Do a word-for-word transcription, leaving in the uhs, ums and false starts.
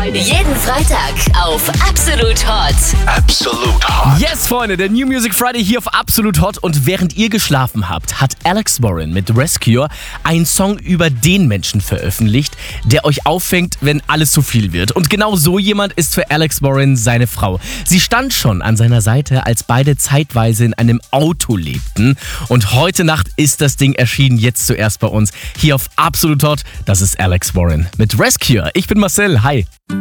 Jeden Freitag auf Absolut Hot. Absolut Hot. Yes, Freunde, der New Music Friday hier auf Absolut Hot. Und während ihr geschlafen habt, hat Alex Warren mit Rescue einen Song über den Menschen veröffentlicht, der euch auffängt, wenn alles zu viel wird. Und genau so jemand ist für Alex Warren seine Frau. Sie stand schon an seiner Seite, als beide zeitweise in einem Auto lebten. Und heute Nacht ist das Ding erschienen, jetzt zuerst bei uns hier auf Absolut Hot. Das ist Alex Warren mit Rescue. Ich bin Marcel, hi.